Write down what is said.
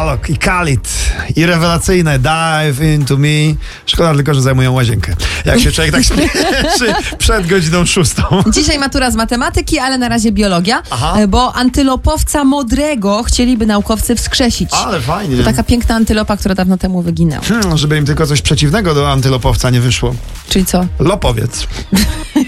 Alok i Khalid i rewelacyjne Dive Into Me. Szkoda tylko, że zajmują łazienkę. Jak się człowiek tak śpieszy przed godziną 6. Dzisiaj matura z matematyki, ale na razie biologia, Aha. bo antylopowca modrego chcieliby naukowcy wskrzesić. Ale fajnie. To taka piękna antylopa, która dawno temu wyginęła. Żeby im tylko coś przeciwnego do antylopowca nie wyszło. Czyli co? Lopowiec.